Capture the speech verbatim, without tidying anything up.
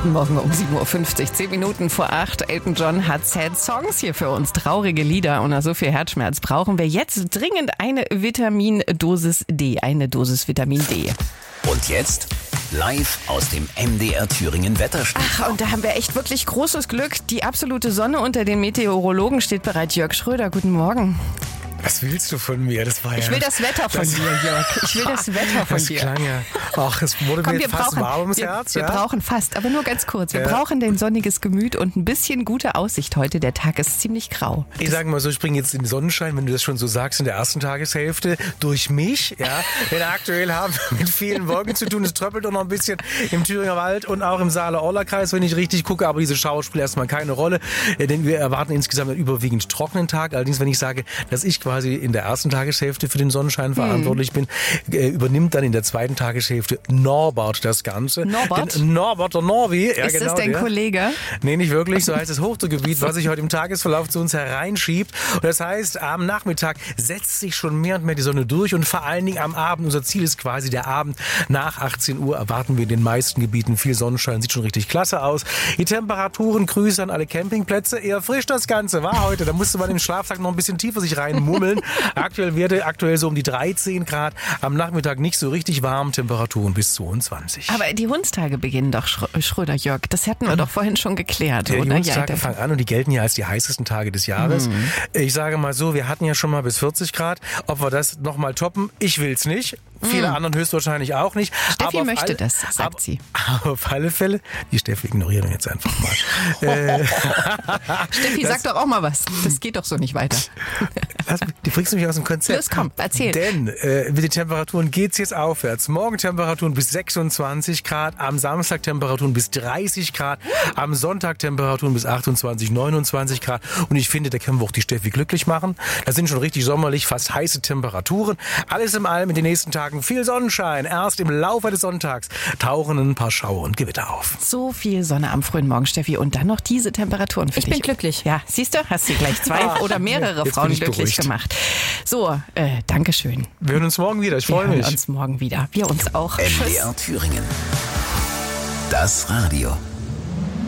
Guten Morgen um sieben Uhr fünfzig, zehn Minuten vor acht. Elton John hat Sad Songs hier für uns, traurige Lieder. Und nach so viel Herzschmerz brauchen wir jetzt dringend eine Vitamindosis D, eine Dosis Vitamin D. Und jetzt live aus dem M D R Thüringen Wetterstudio. Ach, und da haben wir echt wirklich großes Glück. Die absolute Sonne unter den Meteorologen steht bereit. Jörg Schröder, guten Morgen. Was willst du von mir? Das war ja, ich will das Wetter von das, dir, Jörg. Ich will das Wetter von das dir. Klang ja. Ach, es wurde Komm, mir wir fast brauchen, warm ums wir, Herz. Wir ja? brauchen fast, aber nur ganz kurz. Wir ja. brauchen dein sonniges Gemüt und ein bisschen gute Aussicht heute. Der Tag ist ziemlich grau. Ich sage mal so, ich bringe jetzt den Sonnenschein, wenn du das schon so sagst, in der ersten Tageshälfte durch mich. Ja, denn aktuell haben wir mit vielen Wolken zu tun. Es tröppelt auch noch ein bisschen im Thüringer Wald und auch im Saale-Orla-Kreis, wenn ich richtig gucke. Aber diese Schauer spielen erstmal keine Rolle, denn wir erwarten insgesamt einen überwiegend trockenen Tag. Allerdings, wenn ich sage, dass ich quasi in der ersten Tageshälfte für den Sonnenschein verantwortlich bin, äh, übernimmt dann in der zweiten Tageshälfte Norbert das Ganze. Norbert? Denn Norbert, der Norbi. Ja, ist genau, das dein der. Kollege? Nee, nicht wirklich. So heißt das Hochdruckgebiet, was sich heute im Tagesverlauf zu uns hereinschiebt. Und das heißt, am Nachmittag setzt sich schon mehr und mehr die Sonne durch und vor allen Dingen am Abend. Unser Ziel ist quasi der Abend. Nach achtzehn Uhr erwarten wir in den meisten Gebieten viel Sonnenschein. Sieht schon richtig klasse aus. Die Temperaturen, Grüße an alle Campingplätze. Eher frisch das Ganze, war heute. Da musste man im Schlaftag noch ein bisschen tiefer sich reinmummeln. Aktuell Werte, aktuell so um die dreizehn Grad. Am Nachmittag nicht so richtig warm. Temperaturen bis zweiundzwanzig. Aber die Hundstage beginnen doch, Schröder, Jörg. Das hatten wir doch vorhin schon geklärt, ja, oder? Die Hundstage ja, fangen an und die gelten ja als die heißesten Tage des Jahres. Mhm. Ich sage mal so, wir hatten ja schon mal bis vierzig Grad. Ob wir das nochmal toppen, ich will's nicht. Viele mhm. anderen höchstwahrscheinlich auch nicht. Steffi aber möchte alle, das, sagt aber, sie. Aber auf alle Fälle, die Steffi ignorieren wir jetzt einfach mal. äh, Steffi, das, sag doch auch mal was. Das geht doch so nicht weiter. Lass, die bringst du mich aus dem Konzept. Los, komm, erzähl. Denn äh, mit den Temperaturen geht's jetzt aufwärts. Morgen Temperaturen bis sechsundzwanzig Grad, am Samstag Temperaturen bis dreißig Grad, am Sonntag Temperaturen bis achtundzwanzig, neunundzwanzig Grad. Und ich finde, da können wir auch die Steffi glücklich machen. Das sind schon richtig sommerlich, fast heiße Temperaturen. Alles in allem in den nächsten Tagen viel Sonnenschein. Erst im Laufe des Sonntags tauchen ein paar Schauer und Gewitter auf. So viel Sonne am frühen Morgen, Steffi. Und dann noch diese Temperaturen für ich dich. Ich bin glücklich. Ja, siehst du, hast du gleich zwei Ach, oder mehrere Frauen glücklich beruhigt. gemacht. So, äh, Dankeschön. Wir hören uns morgen wieder. Ich freue mich. Wir hören uns morgen wieder. Wir uns auch. M D R Thüringen. Das Radio.